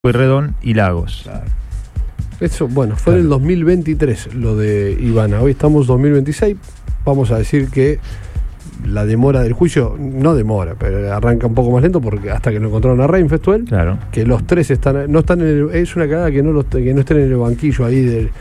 Pueyrredón y Lagos. Claro. Eso, bueno, fue en el 2023 lo de Ivana. Hoy estamos 2026. Vamos a decir que la demora del juicio, no demora, pero arranca un poco más lento porque hasta que lo encontraron a Reinfeldt, Claro. que los tres no están en el, es una cagada que no estén en el banquillo ahí del.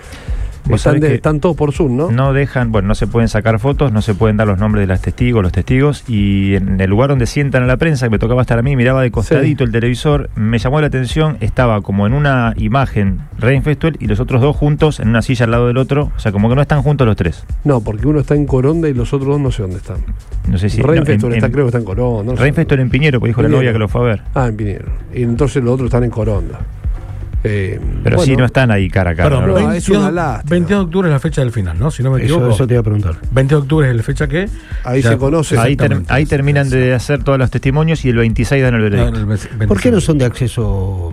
Están todos por Zoom, ¿no? No dejan, no se pueden sacar fotos, no se pueden dar los nombres de los testigos, y en el lugar donde sientan a la prensa, que me tocaba estar a mí, miraba de costadito el televisor, me llamó la atención, estaba como en una imagen Reinfeldt y los otros dos juntos en una silla al lado del otro, o sea, como que no están juntos los tres. No, porque uno está en Coronda y los otros dos no sé dónde están. No sé si Reinfeldt creo que está en Coronda. No Reinfeldt en Piñero, porque dijo la novia que lo fue a ver. Ah, en Piñero. Y entonces los otros están en Coronda. Pero sí, no están ahí cara a cara. Perdón, ¿no? Es una lástima. 20 de octubre es la fecha del final, ¿no? Si no me equivoco. Eso te iba a preguntar. 20 de octubre es la fecha que... Ahí se conoce. Ahí terminan de hacer todos los testimonios y el 26 dan el veredicto. ¿Por qué no son de acceso,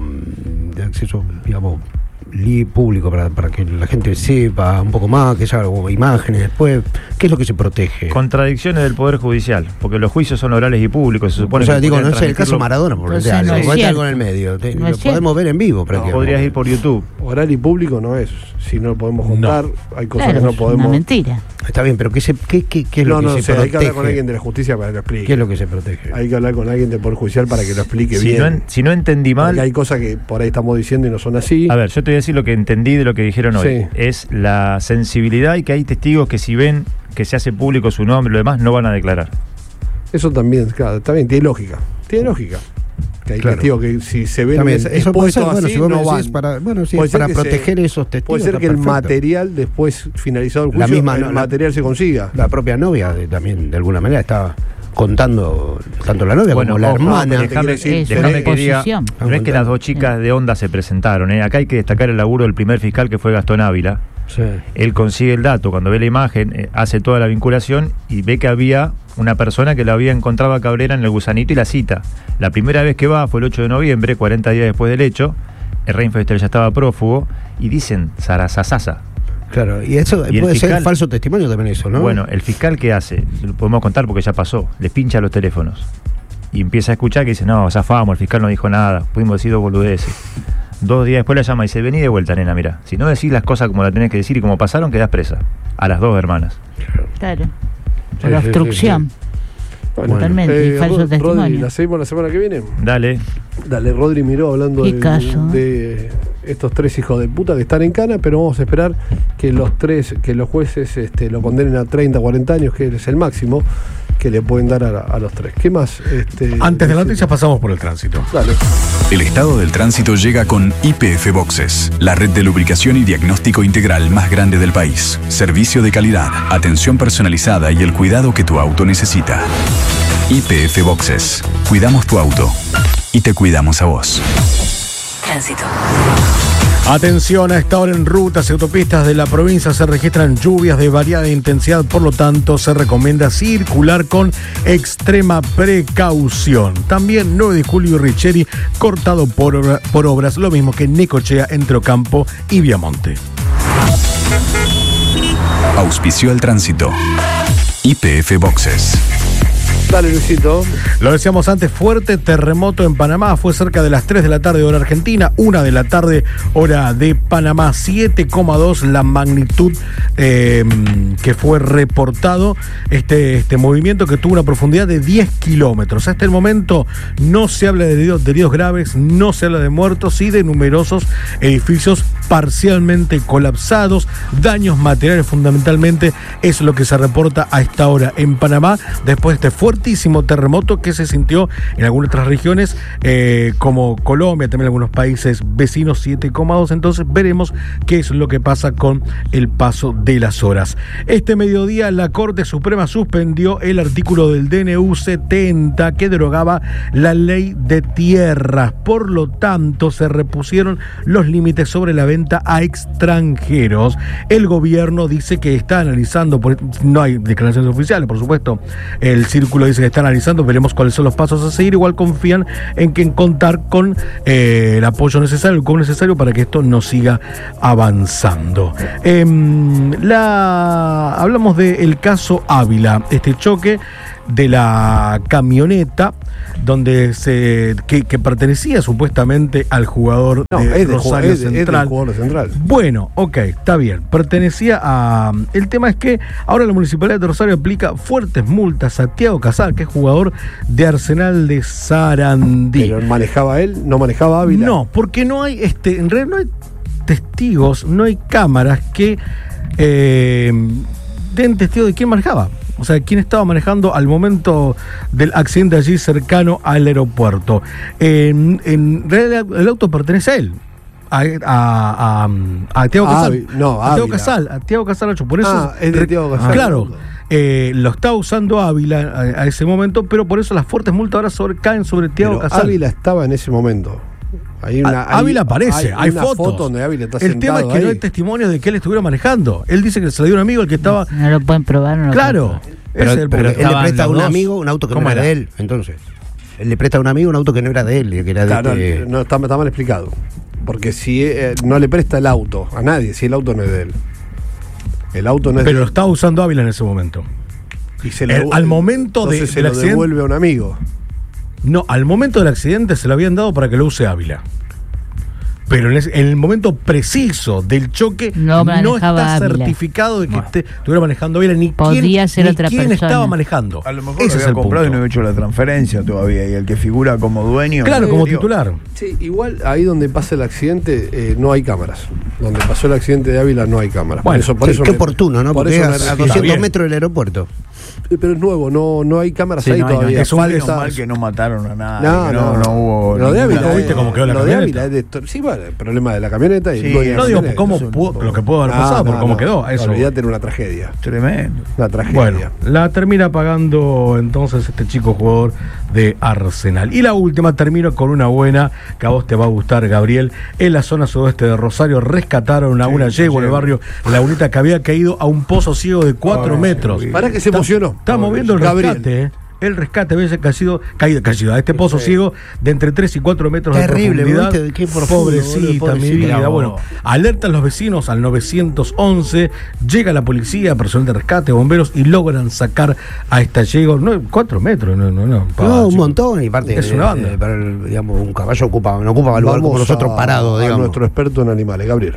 digamos, público para que la gente sepa un poco más, que salga imágenes después? ¿Qué es lo que se protege? Contradicciones del Poder Judicial, porque los juicios son orales y públicos, se supone. O sea, que no es el caso Maradona, por no ejemplo, es no algo en el medio. Lo podemos ver en vivo, prácticamente. Podrías ir por YouTube. Oral y público no es. Si no lo podemos contar, hay cosas que no podemos. Una mentira. Está bien, pero ¿qué es lo que se protege? Hay que hablar con alguien de la justicia para que lo explique. ¿Qué es lo que se protege? Hay que hablar con alguien del Poder Judicial para que lo explique bien. Si no entendí mal. Porque hay cosas que por ahí estamos diciendo y no son así. A ver, yo te voy a decir lo que entendí de lo que dijeron hoy. Sí. Es la sensibilidad y que hay testigos que si ven que se hace público su nombre y lo demás, no van a declarar. Eso también, claro, está bien, tiene lógica. Que hay testigos que si se ven expuestos así, no van. Para proteger esos testigos. Puede ser que el material, después finalizado el juicio, el material se consiga. La propia novia también, de alguna manera, estaba contando tanto la novia como la hermana. Déjame que diga, no es que las dos chicas de Onda se presentaron. Acá hay que destacar el laburo del primer fiscal, que fue Gastón Ávila. Sí. Él consigue el dato, cuando ve la imagen, hace toda la vinculación y ve que había una persona que la había encontrado a Cabrera en el Gusanito y la cita. La primera vez que va fue el 8 de noviembre, 40 días después del hecho. El Reinfeldt ya estaba prófugo y dicen Sarasasasa. Claro, y eso puede ser falso testimonio también, eso, ¿no? Bueno, el fiscal, ¿qué hace? Lo podemos contar porque ya pasó. Le pincha los teléfonos y empieza a escuchar que dice, no, zafamos, el fiscal no dijo nada, pudimos decir dos boludeces. 2 días después la llama y dice, vení de vuelta, nena, mira. Si no decís las cosas como las tenés que decir y como pasaron, quedás presa. A las 2 hermanas. Claro. Por obstrucción. Bueno, totalmente. Y falso testimonio. Rodri, ¿la seguimos la semana que viene? Dale, Rodri Miró hablando de estos 3 hijos de puta que están en cana, pero vamos a esperar que los jueces lo condenen a 30, 40 años, que es el máximo que le pueden dar a los 3. ¿Qué más? Antes de la noticia pasamos por el tránsito. Dale. El estado del tránsito llega con YPF Boxes, la red de lubricación y diagnóstico integral más grande del país. Servicio de calidad, atención personalizada y el cuidado que tu auto necesita. YPF Boxes. Cuidamos tu auto y te cuidamos a vos. Tránsito. Atención, a esta hora en rutas y autopistas de la provincia se registran lluvias de variada intensidad, por lo tanto se recomienda circular con extrema precaución. También 9 de julio y Richeri cortado por obras, lo mismo que Necochea, entre Ocampo y Viamonte. Auspició el tránsito. YPF Boxes. Dale, Luisito. Lo decíamos antes, fuerte terremoto en Panamá, fue cerca de las 3 de la tarde hora argentina, 1 de la tarde hora de Panamá, 7,2 la magnitud que fue reportado, este movimiento que tuvo una profundidad de 10 kilómetros. Hasta el momento no se habla de heridos graves, no se habla de muertos y de numerosos edificios parcialmente colapsados, daños materiales fundamentalmente es lo que se reporta a esta hora en Panamá, después de este fuertísimo terremoto que se sintió en algunas otras regiones como Colombia, también algunos países vecinos, 7,2. Entonces veremos qué es lo que pasa con el paso de las horas. Este mediodía la Corte Suprema suspendió el artículo del DNU 70 que derogaba la ley de tierras. Por lo tanto, se repusieron los límites sobre la venta a extranjeros. El gobierno dice que está analizando, no hay declaraciones oficiales, por supuesto, el círculo dice que está analizando, veremos cuáles son los pasos a seguir. Igual confían en contar con el apoyo necesario, el cobro necesario para que esto no siga avanzando. Hablamos del caso Ávila, este choque de la camioneta donde que pertenecía supuestamente al jugador de Rosario Central. Es del jugador Central. Bueno, ok, está bien. Pertenecía a... El tema es que ahora la Municipalidad de Rosario aplica fuertes multas a Thiago Casal, que es jugador de Arsenal de Sarandí. ¿Pero manejaba él? ¿No manejaba Ávila? No, porque no hay, en realidad no hay testigos, no hay cámaras que den testigo de quién manejaba. O sea, quién estaba manejando al momento del accidente allí cercano al aeropuerto. En realidad el auto pertenece a él. A Thiago Casal. A Thiago Casal 8. Por eso es de Thiago Casal. Claro. Lo estaba usando Ávila a ese momento, pero por eso las fuertes multas ahora caen sobre Thiago Casal. Ávila estaba en ese momento. Ávila aparece, hay fotos. Foto donde Ávila está el tema es que no hay testimonios de que él estuviera manejando. Él dice que se le dio un amigo el que estaba. No lo pueden probar, no lo Claro. Pero él le presta a un amigo un auto que no era de él. Entonces, él le presta a un amigo un auto que no era de él. Que era no, está mal explicado. Porque si no le presta el auto a nadie, si el auto no es de él. El auto no es Pero lo estaba usando Ávila en ese momento. Y al momento del se lo accidente, devuelve a un amigo. No, al momento del accidente se lo habían dado para que lo use Ávila. Pero en el momento preciso del choque no está Ávila. certificado de que estuviera manejando Ávila ni Podría ser otra quién persona. estaba manejando. A lo mejor lo había comprado y no había hecho la transferencia todavía. Y el que figura como dueño. Claro, como titular. Sí, igual ahí donde pasa el accidente no hay cámaras. Donde pasó el accidente de Ávila no hay cámaras. Bueno, por eso qué oportuno, ¿no? Porque eso a 200 metros del aeropuerto. Pero es nuevo, no hay cámaras ahí todavía. Es mal que no mataron a nadie. No hubo. Lo de Ávila, ¿viste cómo quedó la camioneta? Sí, bueno, el problema de la camioneta. Sí, no digo lo que pudo haber pasado, por cómo quedó. Eso. Olvídate, era una tragedia. Tremendo. Una tragedia. Bueno, la termina pagando entonces este chico jugador de Arsenal. Y la última, termino con una buena que a vos te va a gustar, Gabriel. En la zona sudoeste de Rosario rescataron a una yegua en el barrio Lagunita que había caído a un pozo ciego de 4 metros. Para que se emocionó. Estamos viendo el rescate, El rescate había caído a este pozo ciego de entre 3 y 4 metros terrible, de profundidad. Qué profundo, pobrecita, mi vida. Bueno, alertan los vecinos al 911, llega la policía, personal de rescate, bomberos y logran sacar a esta yegua. 4 metros, un montón. Y parte es una banda. Digamos, un caballo no ocupa lugar como nosotros parados, digamos. Nuestro experto en animales, Gabriel.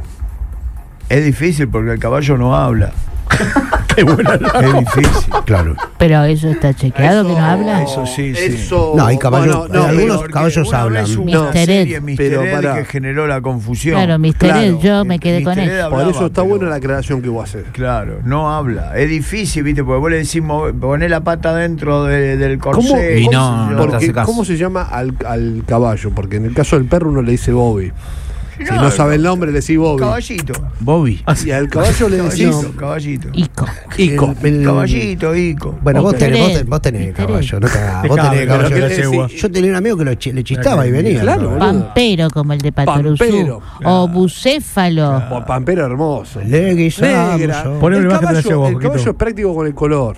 Es difícil porque el caballo no habla. Qué buena. Es difícil, claro. Pero eso está chequeado, que no habla. Eso sí. No, hay caballos. Algunos caballos hablan. Mr. Ed. Que generó la confusión. Claro, Mr. Ed, yo me quedé con él. Por eso está buena la aclaración que vos haces. Claro, no habla. Es difícil, ¿viste? Porque vos le decís, poné la pata dentro del corsé. ¿Cómo se llama al caballo? Porque en el caso del perro uno le dice Bobby. Si no sabe el nombre, le decís Bobby. Caballito. Bobby. Y al caballo le decís caballito. Ico. Caballito, Ico. Bueno, vos tenés caballo, no cagás. Vos tenés caballo. Yo tenía un amigo que le chistaba y venía. Claro, Pampero, como el de Patoruzú. O bucéfalo. Pampero hermoso. Negra. El caballo es práctico con el color.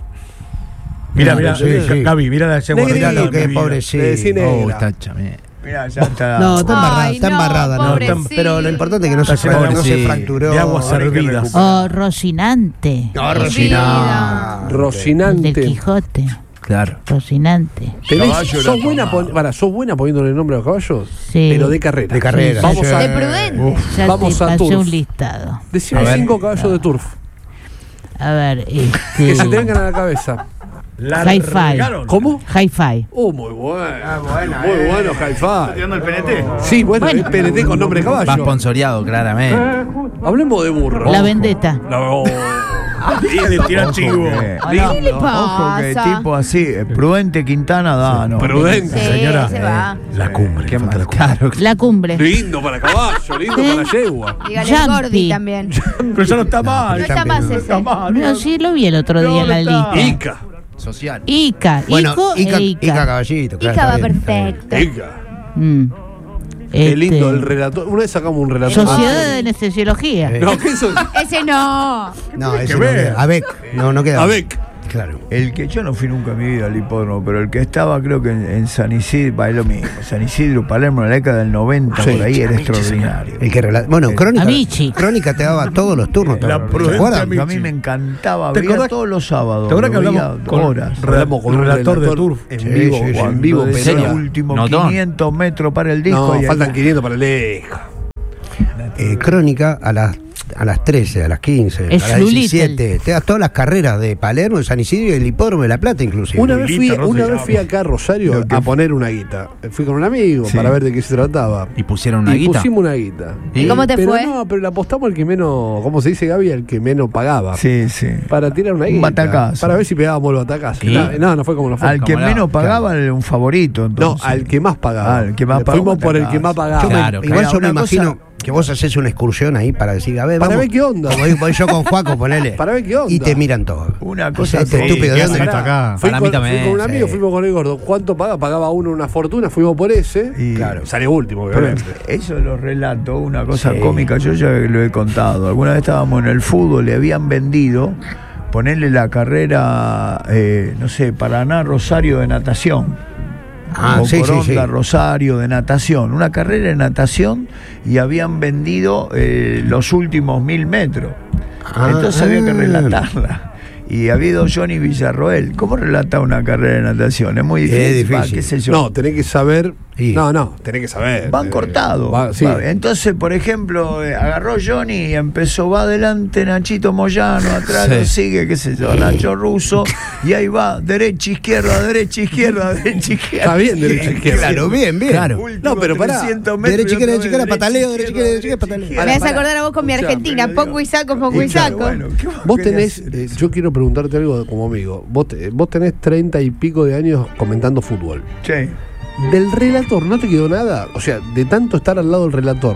Mira, Gaby, mira la yegua. Mirá lo que es pobrecito. Está Mirá, ya está. No, está embarrada. Pero lo importante es que no se fracturó. De aguas servidas. O Rocinante. Rocinante. Del Quijote. Claro. Rocinante. ¿Sos buena poniéndole el nombre a los caballos? Sí. Pero de carrera. De carrera. De prudente. Ya vamos te a pasé Turf. un listado. Decime 5 caballos de turf. A ver, Que se te vengan a la cabeza. Hi-Fi. ¿Cómo? Hi-Fi. Muy bueno. Muy bueno, Hi-Fi. ¿Estás tirando el PNT? Sí, bueno, es PNT con nombre de caballo. Va sponsoreado, claramente. Hablemos de burro. La Vendetta. No. Le tiran chivo. ¿Qué le Ojo que pasa? tipo así, Prudente Quintana da, ¿no? Prudente. Sí, Señora, se va. la cumbre. Qué falta mal, la cumbre. claro. La Cumbre. Lindo para caballo, lindo para yegua. Dígale Jumpy. Gordi también. Pero ya no está mal. No está más ese. No, sí, lo vi el otro día en la lista. Ica. Social. Ica. Bueno, Ico e Ica caballito. Ica va perfecto. Ica. Qué lindo el relator. Una vez sacamos un relator. Sociedad de Anestesiología. No, ¿qué eso? Ese no. No, ese no queda. Avec. No queda. Avec. Claro. El que yo no fui nunca en mi vida al hipódromo, pero el que estaba creo que en San Isidro, es lo mismo, San Isidro, Palermo, en la década del 90, Sí, por ahí, era Amici, extraordinario. El que bueno, Amici. Crónica te daba todos los turnos. ¿te acuerdas? A mí me encantaba, ¿Te veía acordás? todos los sábados. ¿Te acuerdas que lo veía hablamos con horas. hablamos con un relator de Turf Sí, en vivo? sí, sí. En vivo, Cuando pero decía no. últimos Notón. 500 metros para el disco. No, y faltan ahí- 500 para el disco. Crónica a las 13, a las 15, Es a las Lulittle. 17. Te das todas las carreras de Palermo, de San Isidro y el hipódromo de La Plata, inclusive. Una vez fui acá a Rosario a poner una guita. Fui con un amigo Sí. para ver de qué se trataba. Y pusieron una Y guita. pusimos una guita. ¿Y cómo te pero fue? No, pero le apostamos al que menos, ¿cómo se dice, Gaby? Al que menos pagaba. Sí, sí. Para tirar una Un guita. batacazo. Para ver si pegábamos el batacazo. ¿Y? No fue como no fue. Al que Como menos la- pagaba era un favorito. No, Entonces. al que más pagaba. Al que más Le pagaba, fuimos por el que más pagaba. Yo me- Claro, igual yo me una cosa- imagino que vos haces una excursión ahí para decir, a ver, Para vamos. ver qué onda. Voy yo con Juaco, ponele. Para ver qué onda. Y te miran todo. Una cosa Este que- estúpido, ¿de ¿qué dónde hace está? esto acá? Fui Para con, mí también, fui con un amigo, sí. fuimos con el gordo. ¿Cuánto paga? Pagaba uno una fortuna, fuimos por ese. Y- Claro. Salió último, Pero obviamente. eso de los relatos, una cosa Sí. cómica, yo ya lo he contado. Alguna vez estábamos en el fútbol, le habían vendido ponerle la carrera, no sé, Paraná Rosario de natación. Ah, o sí, sí, Coronda sí. Rosario de natación. Una carrera de natación y habían vendido los últimos 1000 metros. Entonces había que relatarla. Y ha habido Johnny Villarroel. ¿Cómo relata una carrera de natación? Es muy difícil. Es difícil. ¿Qué sé yo? No, tenés que saber. Sí. No, tenés que saber. Van cortados. Sí. Entonces, por ejemplo, agarró Johnny y empezó, va adelante Nachito Moyano, atrás Sí. lo sigue, qué sé yo, Nacho Russo, y ahí va, derecha, izquierda, derecha, izquierda, derecha, izquierda. Está bien, derecha, izquierda. Claro, bien, bien. Claro. Último No, pero pará. 300 metros Derecha, y otra izquierda, vez, pataleo, derecha, izquierda, pataleo. Me vas a Pará. acordar a vos con mi Escuchá, Argentina. pero Pongo y saco, pongo y Claro, saco. bueno, ¿qué Vos querés tenés, hacer? yo quiero preguntarte algo como amigo. Vos tenés 30 y pico de años comentando fútbol. Sí. ¿Del relator no te quedó nada? O sea, de tanto estar al lado del relator.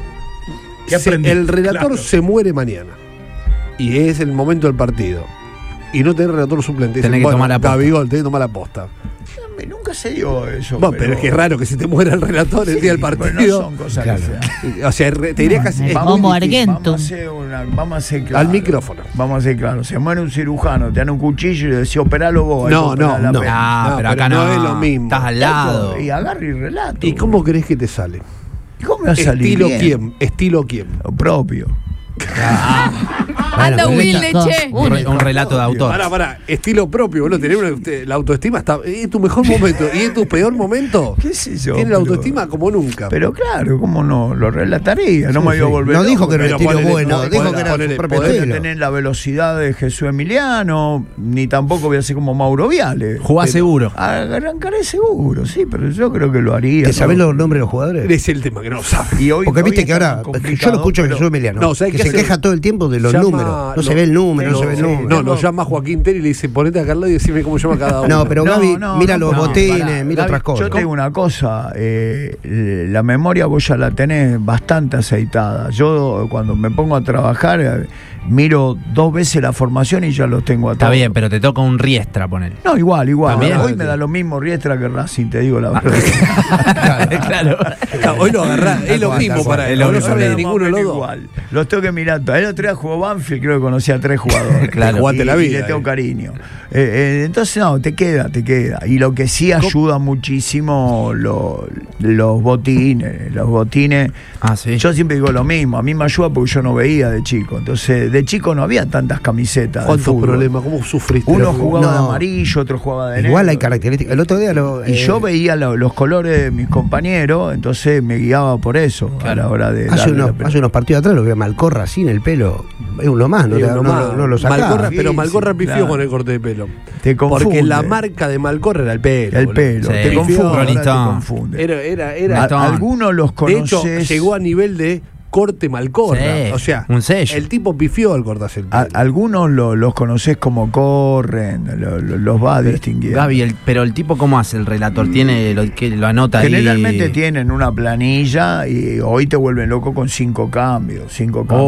¿Qué aprendí? El relator Claro. se muere mañana. Y es el momento del partido. Y no tenés relator suplente. Tenés Dicen, que bueno, tomar la posta. Gabigol, tenés que tomar la posta. Nunca se dio eso. Bueno, pero es que es raro que se te muera el relator el día del Pero partido. no son cosas Claro. que sean. O sea, te diría casi. Es es como muy difícil. Argentum. Vamos a ser claro. Al micrófono. Vamos a ser claros. Se muere un cirujano, te dan un cuchillo y decís, operalo vos. ahí No, vos operás la no. pena. Ah, No, pero pero acá no no. es lo mismo. Estás al lado. Y agarra y relato. ¿Y cómo crees que te sale? ¿Y cómo me va a salir ¿Estilo bien? quién? ¿Estilo quién? Lo propio. Anda Bueno, humilde, che. Un relato de autor. Pará, estilo propio, boludo. Tener la autoestima está. Es tu mejor momento. ¿Y es tu peor momento? ¿Qué sé yo? Tiene la pero- autoestima como nunca. Pero claro, ¿cómo no? Lo relataría. No me iba a volver. No loco, dijo que era pero un estilo ponele- bueno, ponele- dijo que era ponele- su propio ponele- Podés estilo. tener la velocidad de Jesús Emiliano, ni tampoco voy a ser como Mauro Viale. Jugá Pero seguro. Arrancaré seguro, sí, pero yo creo que lo haría. ¿Te ¿no? sabés los nombres de los jugadores? Es el tema que no sabe. Y hoy, Porque hoy viste que está ahora, más yo complicado, lo escucho a pero- Jesús Emiliano, No, ¿sabés que qué se hace? queja todo el tiempo de los Llama- números. No se ve el número, no se ve el número. No, lo llama Joaquín Teri y le dice, ponete acá al lado y decime cómo llama cada uno. No, pero Gaby, mira los botines, pará, mira Gaby, otras cosas. Yo te digo una cosa, la memoria vos ya la tenés bastante aceitada. Yo cuando me pongo a trabajar, miro 2 veces la formación y ya los tengo atados. Está bien, pero te toca un riestra poner. No, igual. También. Hoy me da lo mismo Riestra que Racing, te digo la verdad. Claro. Claro, hoy lo agarrás, es lo cual, mismo tal cual. para Es él. lo No mismo. sabe de Más ninguno o de los menos dos. igual. Los tengo que mirar. El otro día jugó Banfield, creo que conocí a 3 jugadores. Claro. Jugaste la vida, Y le tengo eh. cariño. Entonces, no, te queda. Y lo que sí ayuda muchísimo los botines. Los botines. Ah, sí. Yo siempre digo lo mismo. A mí me ayuda porque yo no veía de chico. Entonces, de chico no había tantas camisetas. de ¿Cuántos fútbol. problemas? ¿Cómo sufriste? Uno jugaba de No. amarillo, otro jugaba de negro. Igual hay características. El otro día Y yo veía los colores de mis compañeros, entonces me guiaba por eso a la hora de. hace darle la unos, pelota. hace unos partidos atrás lo vi a Malcorra sin el pelo. Es uno más, no, Sí, no, uno no, más. no lo sacaba. Malcorra, Sí, pero Malcorra sí, pifió claro. con el corte de pelo. Te confunde. Porque la marca de Malcorra era el pelo. El boludo. pelo, Sí. te confunde. ahora te Rolitón. confunde. Era. Algunos los De hecho, conoces. llegó a nivel de corte Malcorra. Sí, O sea, un sello. el tipo pifió al cortarse el pelo. Algunos los conoces como corren, los va a distinguir. Gaby, pero el tipo, ¿cómo hace el relator? ¿Tiene que lo anota ahí? Generalmente tienen una planilla y hoy te vuelven loco con 5 cambios.